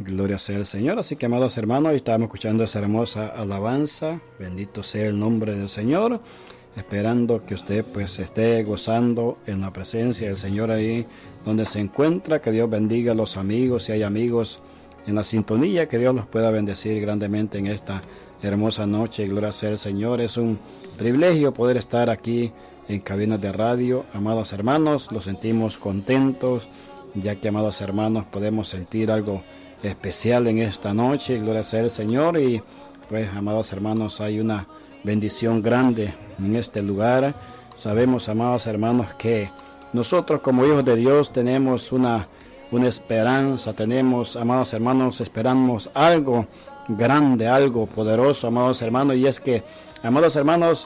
Gloria sea el Señor. Así que, amados hermanos, estamos escuchando esa hermosa alabanza. Bendito sea el nombre del Señor. Esperando que usted pues esté gozando en la presencia del Señor ahí donde se encuentra. Que Dios bendiga a los amigos, si hay amigos en la sintonía, que Dios los pueda bendecir grandemente en esta hermosa noche. Gloria sea el Señor. Es un privilegio poder estar aquí en cabinas de radio. Amados hermanos, los sentimos contentos, ya que, amados hermanos, podemos sentir algo especial en esta noche. Gloria sea el Señor. Y pues, amados hermanos, hay una bendición grande en este lugar. Sabemos, amados hermanos, que nosotros como hijos de Dios tenemos una esperanza, tenemos, amados hermanos, esperamos algo grande, algo poderoso, amados hermanos, y es que, amados hermanos,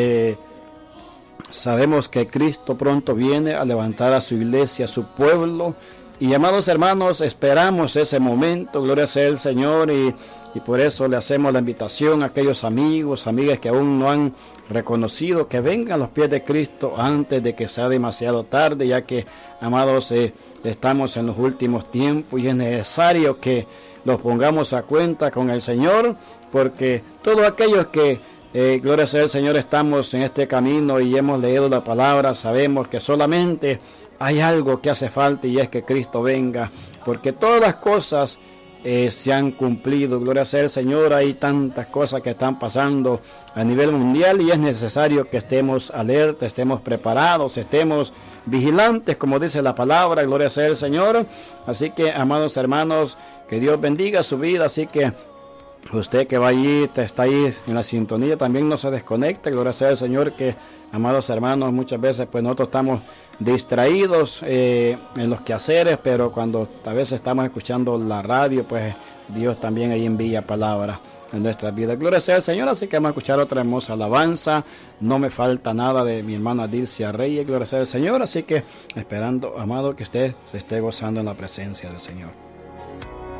sabemos que Cristo pronto viene a levantar a su iglesia, a su pueblo. Y, amados hermanos, esperamos ese momento. Gloria sea el Señor. Y por eso le hacemos la invitación a aquellos amigos, amigas que aún no han reconocido, que vengan a los pies de Cristo antes de que sea demasiado tarde, ya que, amados, estamos en los últimos tiempos y es necesario que los pongamos a cuenta con el Señor, porque todos aquellos que gloria sea el Señor, estamos en este camino y hemos leído la palabra, sabemos que solamente hay algo que hace falta, y es que Cristo venga, porque todas las cosas se han cumplido. Gloria sea el Señor. Hay tantas cosas que están pasando a nivel mundial y es necesario que estemos alerta, estemos preparados, estemos vigilantes, como dice la palabra. Gloria sea el Señor. Así que, amados hermanos, que Dios bendiga su vida. Así que usted que va allí, está ahí en la sintonía, también no se desconecte. Gloria sea el Señor, que, amados hermanos, muchas veces pues nosotros estamos distraídos en los quehaceres, pero cuando a veces estamos escuchando la radio, pues Dios también ahí envía palabra en nuestras vidas. Gloria sea el Señor. Así que vamos a escuchar otra hermosa alabanza. No me falta nada, de mi hermana Dilcia Reyes. Gloria sea el Señor. Así que esperando, amado, que usted se esté gozando en la presencia del Señor.